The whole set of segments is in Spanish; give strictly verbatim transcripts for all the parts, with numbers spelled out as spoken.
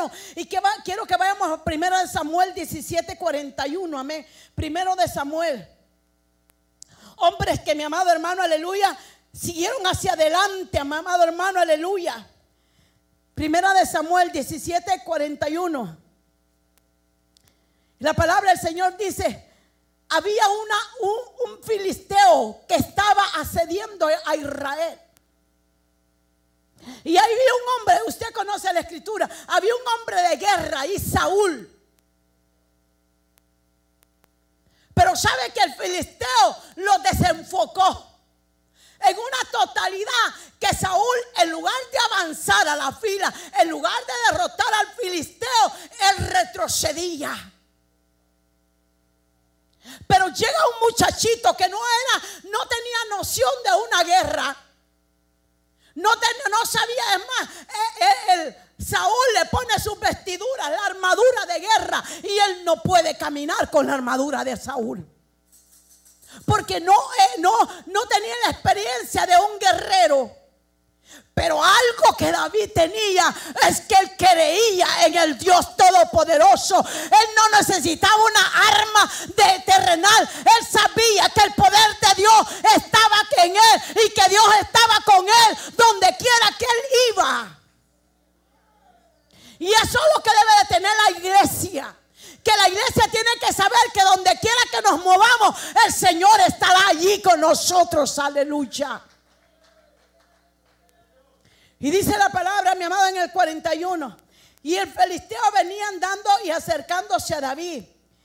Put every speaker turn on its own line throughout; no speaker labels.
filisteo. Y que va, quiero que vayamos a primero de Samuel diecisiete cuarenta y uno. Amén. Primero de Samuel. Hombres que, mi amado hermano, aleluya, siguieron hacia adelante, mi amado hermano, aleluya. Primera de Samuel diecisiete cuarenta y uno. La palabra del Señor dice: había una, un, un filisteo que estaba asediando a Israel. Y ahí había un hombre, usted conoce la escritura, había un hombre de guerra y Saúl. Pero sabe que el filisteo lo desenfocó en una totalidad, que Saúl, en lugar de avanzar a la fila, en lugar de derrotar al filisteo, él retrocedía. Pero llega un muchachito que no era, no tenía noción de una guerra. No, ten, no sabía, es más, el, el, Saúl le pone sus vestiduras, la armadura de guerra, y él no puede caminar con la armadura de Saúl. Porque no, eh, no, no tenía la experiencia de un guerrero. Pero algo que David tenía es que él creía en el Dios Todopoderoso. Él no necesitaba una arma de terrenal. Él sabía que el poder de Dios estaba en él y que Dios estaba con él donde quiera que él iba. Y eso es lo que debe de tener la iglesia. Que la iglesia tiene que saber que donde quiera que nos movamos, el Señor estará allí con nosotros. Aleluya. Y dice la palabra, mi amado, en el cuarenta y uno: y el filisteo venía andando y acercándose a David,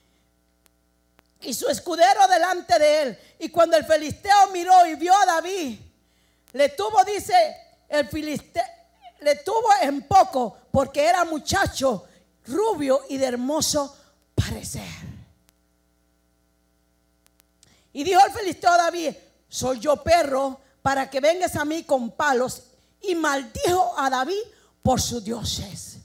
y su escudero delante de él. Y cuando el filisteo miró y vio a David, le tuvo, dice, el filisteo, le tuvo en poco, porque era muchacho, rubio y de hermoso parecer. Y dijo el filisteo a David: soy yo perro para que vengas a mí con palos. Y maldijo a David por sus dioses.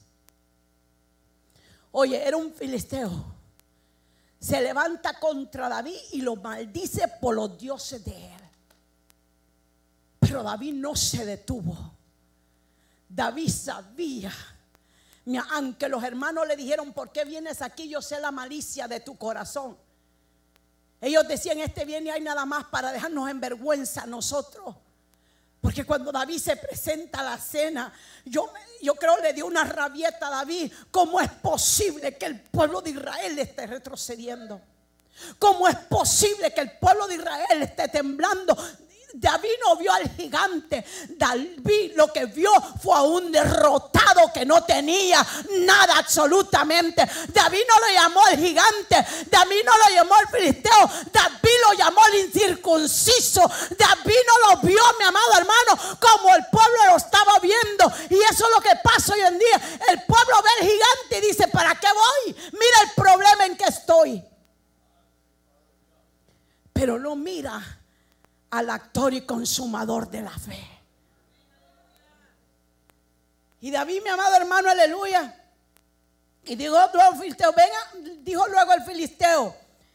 Oye, era un filisteo. Se levanta contra David y lo maldice por los dioses de él. Pero David no se detuvo. David sabía, aunque los hermanos le dijeron: ¿por qué vienes aquí? Yo sé la malicia de tu corazón. Ellos decían: este viene ahí nada más para dejarnos en vergüenza a nosotros. Porque cuando David se presenta a la cena, yo, yo creo le dio una rabieta a David. ¿Cómo es posible que el pueblo de Israel esté retrocediendo? ¿Cómo es posible que el pueblo de Israel esté temblando? David no vio al gigante. David lo que vio fue a un derrotado que no tenía nada absolutamente. David no lo llamó el gigante. David no lo llamó el filisteo. David lo llamó el incircunciso. David no lo vio, mi amado hermano, como el pueblo lo estaba viendo. Y eso es lo que pasa hoy en día. El pueblo ve al gigante y dice: ¿para qué voy? Mira el problema en que estoy. Pero no mira al actor y consumador de la fe. Y David, mi amado hermano, aleluya. Y dijo luego el filisteo, venga, dijo luego el filisteo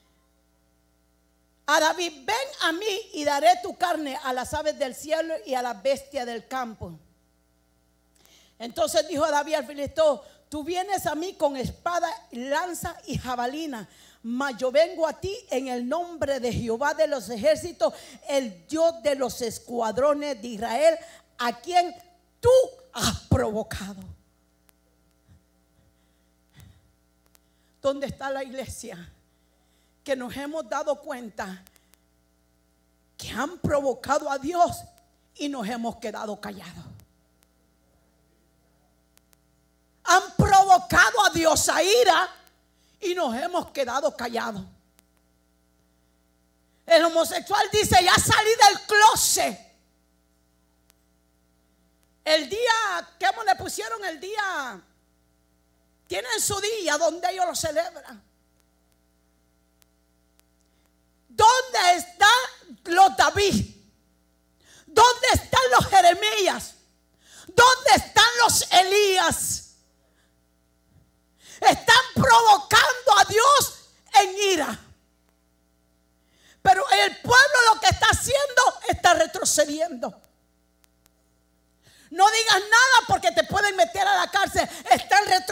a David: ven a mí y daré tu carne a las aves del cielo y a las bestias del campo. Entonces dijo David al filisteo: tú vienes a mí con espada, lanza y jabalina, mas yo vengo a ti en el nombre de Jehová de los ejércitos, el Dios de los escuadrones de Israel, a quien tú has provocado. ¿Dónde está la iglesia? Que nos hemos dado cuenta que han provocado a Dios y nos hemos quedado callados. Han provocado a Dios a ira y nos hemos quedado callados. El homosexual dice: ya salí del closet. El día, ¿cómo le pusieron el día? Tienen su día donde ellos lo celebran. ¿Dónde están los David? ¿Dónde están los Jeremías? ¿Dónde están los Elías? Están provocando a Dios en ira. Pero el pueblo lo que está haciendo, está retrocediendo. No digas nada porque te pueden meter a la cárcel. Están retrocediendo.